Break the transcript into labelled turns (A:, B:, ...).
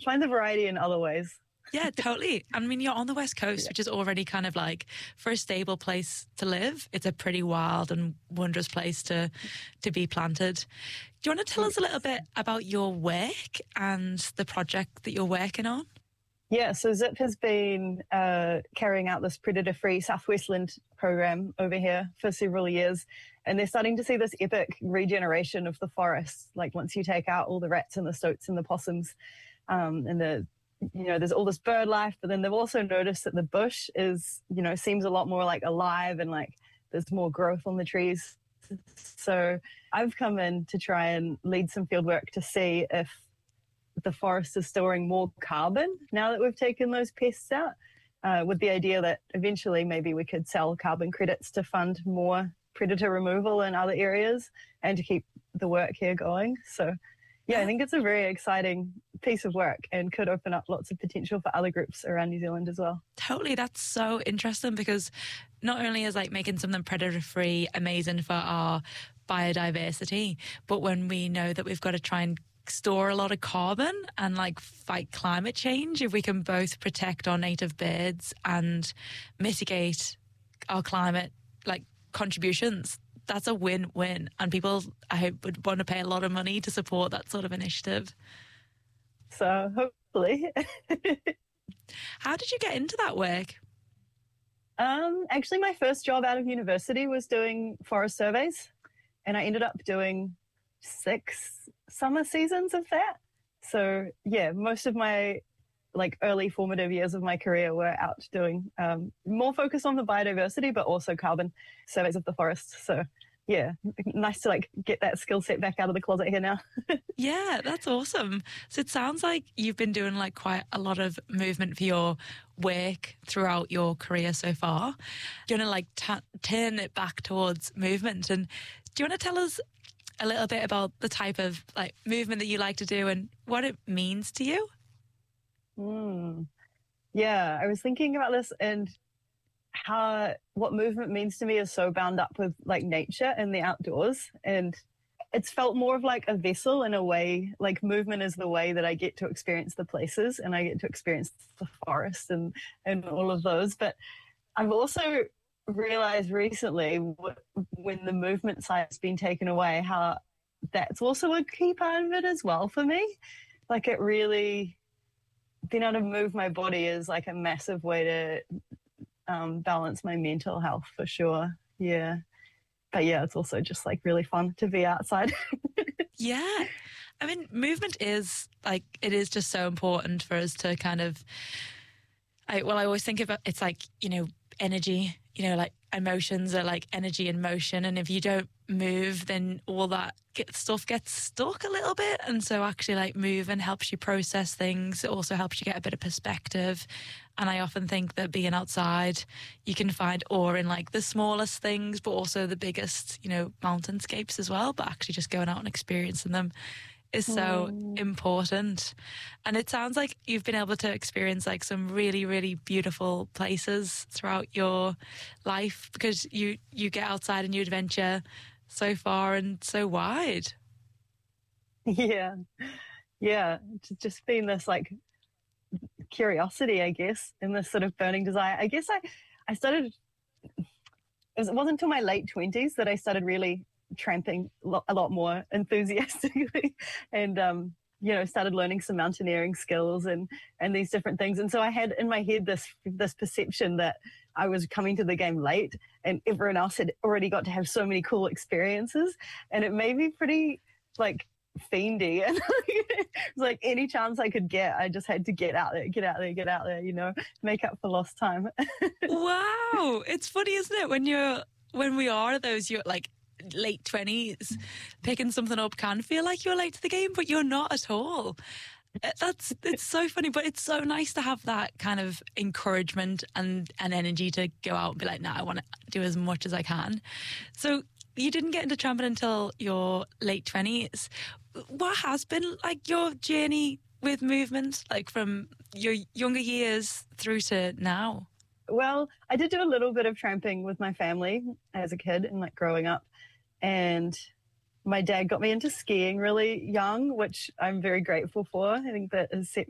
A: find the variety in other ways.
B: Yeah, totally. I mean, you're on the West Coast, which is already kind of like, for a stable place to live, it's a pretty wild and wondrous place to be planted. Do you want to tell us a little bit about your work and the project that you're working on?
A: Yeah, so Zip has been carrying out this predator-free Southwestland program over here for several years, and they're starting to see this epic regeneration of the forests. Like once you take out all the rats and the stoats and the possums, and there's all this bird life, but then they've also noticed that the bush seems a lot more like alive and like there's more growth on the trees. So I've come in to try and lead some field work to see if the forest is storing more carbon now that we've taken those pests out, with the idea that eventually maybe we could sell carbon credits to fund more predator removal in other areas and to keep the work here going. So yeah, I think it's a very exciting piece of work and could open up lots of potential for other groups around New Zealand as well.
B: Totally. That's so interesting, because not only is like making something predator free amazing for our biodiversity, but when we know that we've got to try and store a lot of carbon and like fight climate change, if we can both protect our native birds and mitigate our climate like contributions, that's a win-win, and people, I hope, would want to pay a lot of money to support that sort of initiative.
A: So hopefully.
B: How did you get into that work?
A: Actually, my first job out of university was doing forest surveys, and I ended up doing 6 summer seasons of that. So yeah, most of my like early formative years of my career were out doing more focus on the biodiversity, but also carbon surveys of the forest. So yeah, nice to like get that skill set back out of the closet here now.
B: Yeah, that's awesome. So it sounds like you've been doing like quite a lot of movement for your work throughout your career so far. Do you want to like turn it back towards movement? And do you want to tell us a little bit about the type of like movement that you like to do and what it means to you?
A: Yeah, I was thinking about this, and what movement means to me is so bound up with like nature and the outdoors, and it's felt more of like a vessel in a way. Like movement is the way that I get to experience the places, and I get to experience the forest and all of those. But I've also realized recently, when the movement side's been taken away, how that's also a key part of it as well for me. Like it really, being able to move my body is like a massive way to balance my mental health for sure. Yeah. But yeah, it's also just like really fun to be outside.
B: Yeah. I mean, movement is like, it is just so important for us to kind of, I always think about it's like, energy, like emotions are like energy in motion. And if you don't move, then all that stuff gets stuck a little bit. And so actually like moving helps you process things. It also helps you get a bit of perspective. And I often think that being outside, you can find awe in like the smallest things, but also the biggest, mountainscapes as well. But actually just going out and experiencing them is so important. And it sounds like you've been able to experience like some really, really beautiful places throughout your life, because you get outside and you adventure so far and so wide.
A: Yeah. It's just been this like curiosity, I guess, and this sort of burning desire. I guess I started, it wasn't until my late 20s that I started really tramping a lot more enthusiastically and started learning some mountaineering skills and these different things. And so I had in my head this perception that I was coming to the game late and everyone else had already got to have so many cool experiences, and it made me pretty like fiendy, and it's like any chance I could get, I just had to get out there, make up for lost time.
B: Wow, it's funny, isn't it, when we are those you're like late 20s, picking something up can feel like you're late to the game, but you're not at all. It's so funny, but it's so nice to have that kind of encouragement and energy to go out and be like, I want to do as much as I can. So you didn't get into tramping until your late 20s. What has been like your journey with movement, like from your younger years through to now?
A: Well, I did do a little bit of tramping with my family as a kid and like growing up. And my dad got me into skiing really young, which I'm very grateful for. I think that has set